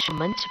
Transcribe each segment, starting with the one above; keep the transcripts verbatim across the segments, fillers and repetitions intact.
विश्व मंच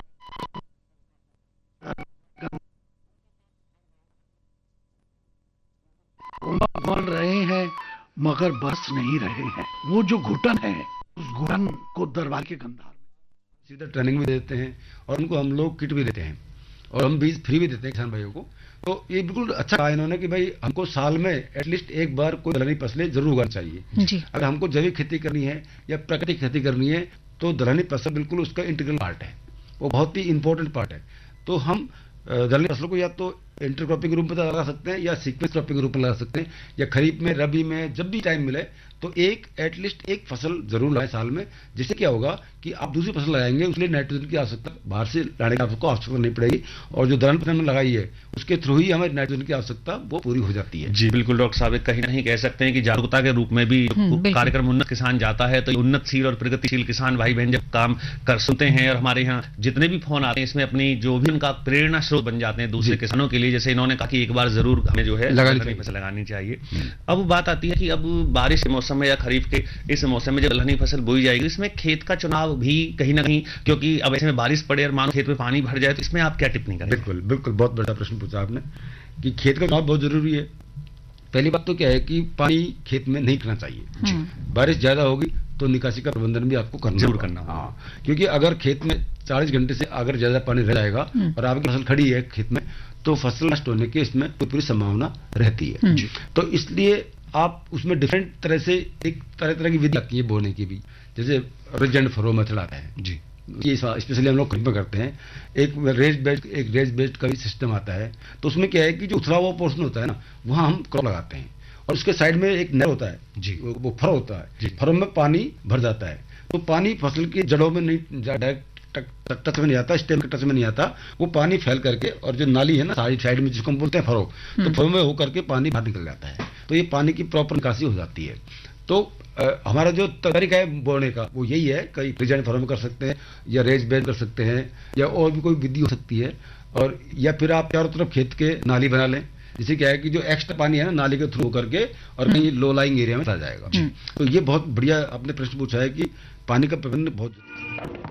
बोल रहे हैं मगर बरस नहीं रहे हैं। वो जो घुटन है उस घुटन को दरबार के कंधार में सीधा ट्रेनिंग भी देते हैं और उनको हम लोग किट भी देते हैं और हम बीज फ्री भी देते हैं किसान भाइयों को। तो ये बिल्कुल अच्छा कहा इन्होंने कि भाई हमको साल में एटलीस्ट एक बार कोई दलहनी फसलें जरूर उगानी चाहिए जी। अगर हमको जैविक खेती करनी है या प्राकृतिक खेती करनी है तो दलहनी फसल बिल्कुल उसका इंटीग्रल पार्ट है, वो बहुत ही इंपॉर्टेंट पार्ट है। तो हम दलहनी फसलों को या तो इंटरक्रॉपिंग के रूप में लगा सकते हैं या सीक्वेंस क्रॉपिंग के रूप में लगा सकते हैं, या खरीफ में रबी में जब भी टाइम मिले तो एक एटलीस्ट एक फसल जरूर लगाए साल में। जिससे क्या होगा कि आप दूसरी फसल लगाएंगे उसके लिए नाइट्रोजन की आवश्यकता बाहर से लाने की आपको आवश्यकता नहीं पड़ेगी और जो दलहन फसल में लगाई है उसके थ्रू ही हमें नाइट्रोजन की आवश्यकता वो पूरी हो जाती है। जी बिल्कुल डॉक्टर साहब, कहीं नहीं कह सकते हैं कि जागरूकता के रूप में भी कार्यक्रम उन्नत किसान जाता है तो उन्नतशील और प्रगतिशील किसान भाई बहन जब काम कर सुनते हैं और हमारे यहाँ जितने भी फोन आते हैं इसमें अपनी जो भी उनका प्रेरणा स्रोत बन जाते हैं दूसरे किसानों के लिए। जैसे इन्होंने कहा कि एक बार जरूर हमें जो है दलहनी फसल लगानी चाहिए। अब बात आती है कि अब बारिश के मौसम में या खरीफ के इस मौसम में जब दलहनी फसल बोई जाएगी इसमें खेत का चुनाव भी कहीं ना कहीं, क्योंकि अब ऐसे में बारिश पड़े और मानो खेत में पानी भर जाए तो इसमें आप क्या टिप्पणी करें? बिल्कुल बिल्कुल बहुत बड़ा प्रश्न पूछा आपने कि खेत का चुनाव बहुत जरूरी है। पहली बात तो क्या है कि पानी खेत में नहीं करना चाहिए। बारिश ज्यादा होगी तो निकासी का प्रबंधन भी आपको करना जरूर करना। हाँ, क्योंकि अगर खेत में चालीस घंटे से अगर ज्यादा पानी रह जाएगा और आपकी फसल खड़ी है खेत में तो फसल नष्ट होने की इसमें पूरी संभावना रहती है। तो इसलिए आप उसमें डिफरेंट तरह से एक तरह तरह की विधि आती है बोने की भी, जैसे रिज एंड फरो मेथड आता है जी, ये स्पेशली हम लोग खरीफ में करते हैं। एक रेज बेस्ड एक रेज बेस्ड का भी सिस्टम आता है। तो उसमें क्या है कि जो उथला हुआ पोर्शन होता है ना वहाँ हम क्रॉप लगाते हैं और उसके साइड में एक नहर होता है जी, वो फरो होता है, फरो में पानी भर जाता है तो पानी फसल की जड़ों में नहीं डायरेक्ट टच में नहीं आता, स्टेम के टच में नहीं आता, वो पानी फैल करके और जो नाली है ना साइड साइड में जिसको हम बोलते हैं फरो, तो फरो में होकर के पानी बाहर निकल जाता है। तो ये पानी की प्रॉपर निकासी हो जाती है। तो आ, हमारा जो तरीका है बोने का वो यही है, कई डिजाइन फरो में कर सकते हैं या रेज बेड कर सकते हैं या और भी कोई विधि हो सकती है। और या फिर आप चारों तरफ खेत के नाली बना लें, जिससे क्या है कि जो एक्स्ट्रा पानी है ना नाली के थ्रू करके और कहीं लो लाइंग एरिया में चला जाएगा। तो ये बहुत बढ़िया आपने प्रश्न पूछा है कि पानी का प्रबंधन बहुत